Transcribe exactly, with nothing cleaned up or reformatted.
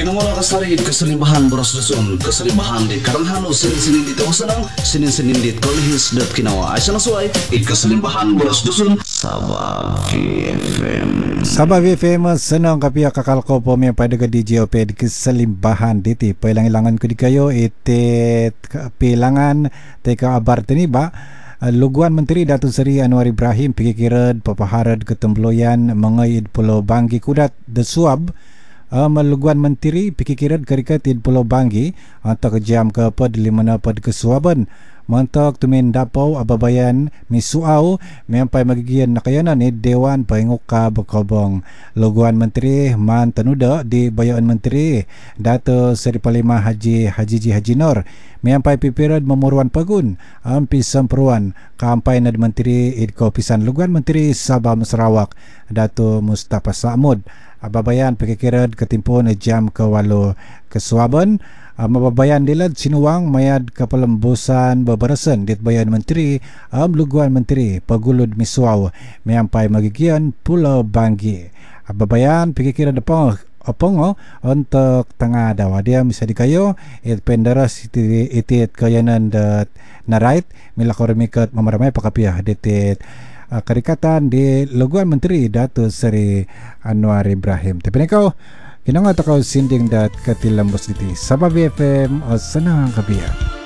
Kinangwala ka sa rin, kasalimbahan boros doon, kasalimbahan di karanghan o sinin-sinin dito ko sanang, sinin-sinin dito kolihis dat kinawa. Ay sa nasuay, ikasalimbahan boros doon, Sabah F M. Sabah F M, senang kapia kakal ko po may pada ka D J O P di kasalimbahan diti. Pailang-ilangan ko di kayo, itit pilangan, teka abar tini ba? Luguan Menteri Datuk Seri Anwar Ibrahim pikirad papaharad ketembloyan mengayid Pulau Banggi kudat desuab. Um, Luguan Menteri pikirad karikatid Pulau Banggi atau kejam ke pod lima na pod kesuaban mantok tumin dapau ababayan misuau mempai magigian nakayanan ni Dewan Penguka Bekobong. Luguan Menteri man tanuda di Bayaan Menteri Dato Seri Panglima Haji Haji Ji Haji Nur mempai pipirad memuruan pagun ampi semperuan kampai nad Menteri idko pisan Luguan Menteri Sabah Sarawak Dato Mustafa Sa'mud. Ababayan pikirad ketimpun jam ke walu kesuaban. Um, mababayan dilad sinuwang mayad kapalembusan babarasan dit Bayan Menteri am um, Luguan Menteri pagulod misuaw mayampai magigian Pulau Banggi. Ababayan pikirad apa opong oh, untuk tengah dawa dia bisa dikayo it penderas iti itit kayanan dat narait mila kormikat mamaramay pakapiah ditit Uh, karikatan di Luguan Menteri Datuk Seri Anwar Ibrahim. Tapi kau kinang atau kau sinding dat katilambos diti Sabah F M o senang kabiya.